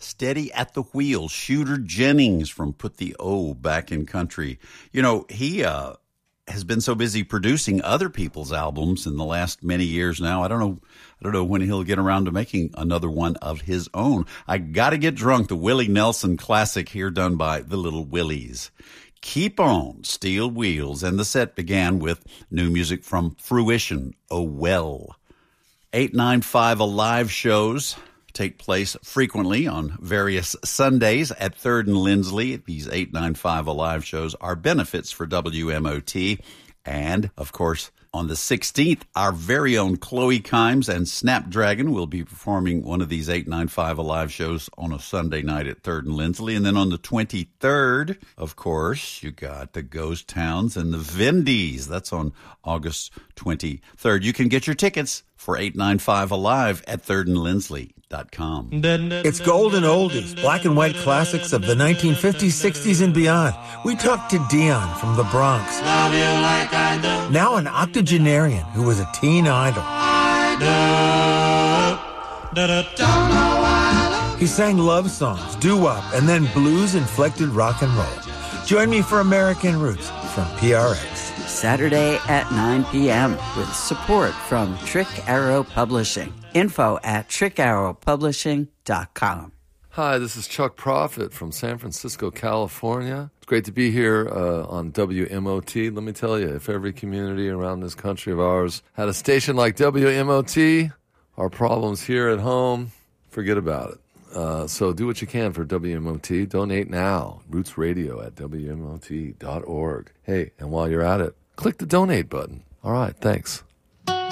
Steady at the Wheel, Shooter Jennings from Put the O Back in Country. You know, he has been so busy producing other people's albums in the last many years now. I don't know when he'll get around to making another one of his own. I Gotta Get Drunk, the Willie Nelson classic here done by the Little Willies. Keep On, Steel Wheels, and the set began with new music from Fruition, Oh Well. 895 Alive shows take place frequently on various Sundays at 3rd and Lindsley. These 895 Alive shows are benefits for WMOT. And, of course, on the 16th, our very own Chloe Kimes and Snapdragon will be performing one of these 895 Alive shows on a Sunday night at 3rd and Lindsley. And then on the 23rd, of course, you got the Ghost Towns and the Vindies. That's on August 23rd. You can get your tickets for 895 Alive at 3rdandlindsley.com. It's golden oldies, black and white classics of the 1950s, 60s, and beyond. We talked to Dion from the Bronx. Love you like I do. Now an octogenarian who was a teen idol. Don't know why. He sang love songs, doo-wop, and then blues-inflected rock and roll. Join me for American Roots from PRX. Saturday at 9 p.m. with support from Trick Arrow Publishing. Info at trickarrowpublishing.com. Hi, this is Chuck Prophet from San Francisco, California. It's great to be here on WMOT. Let me tell you, if every community around this country of ours had a station like WMOT, our problems here at home, forget about it. So do what you can for WMOT. Donate now. Roots Radio at WMOT.org. Hey, and while you're at it, click the donate button. All right, thanks.